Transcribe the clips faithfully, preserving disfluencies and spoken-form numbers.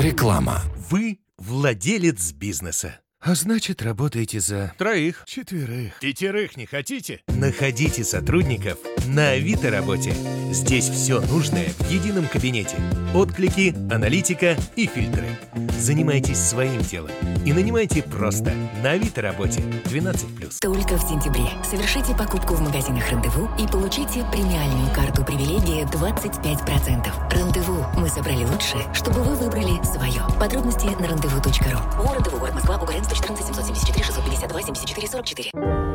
Реклама. Вы владелец бизнеса. А значит, работаете за Троих. четверых. Пятерых не хотите? Находите сотрудников на Авито работе. Здесь все нужное в едином кабинете. Отклики, аналитика и фильтры. Занимайтесь своим делом и нанимайте просто на Авито работе двенадцать плюс. Только в сентябре совершите покупку в магазинах «Рандеву» и получите премиальную карту привилегия двадцать пять процентов. «Рандеву». Мы собрали лучшее, чтобы вы выбрали свое. Подробности на рандеву точка ру. О, «Рандеву», город Москва, УГРН сто четырнадцать семьсот семьдесят четыре шестьсот пятьдесят два семьдесят четыре сорок четыре.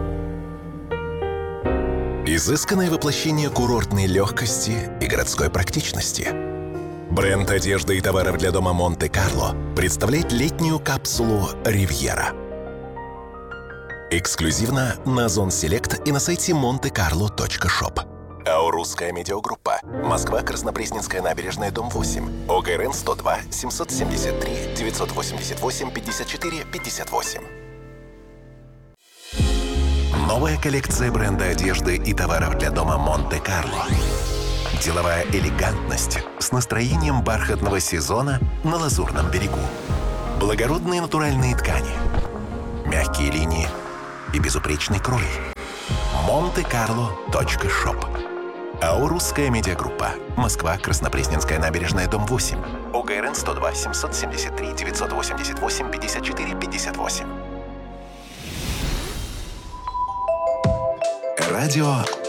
Изысканное воплощение курортной легкости и городской практичности. Бренд одежды и товаров для дома Монте-Карло представляет летнюю капсулу «Ривьера». Эксклюзивно на Озон Селект и на сайте монте карло точка шоп. Аурусская медиагруппа. Москва, Краснопресненская набережная, дом восемь. ОГРН сто два семьсот семьдесят три девятьсот восемьдесят восемь пятьдесят четыре пятьдесят восемь. Новая коллекция бренда одежды и товаров для дома Монте-Карло. Деловая элегантность с настроением бархатного сезона на Лазурном берегу. Благородные натуральные ткани, мягкие линии и безупречный крой. монте карло точка шоп. Аурусская медиагруппа. Москва, Краснопресненская набережная, дом восемь. ОГРН сто два семьсот семьдесят три девятьсот восемьдесят восемь пятьдесят четыре пятьдесят восемь. Радио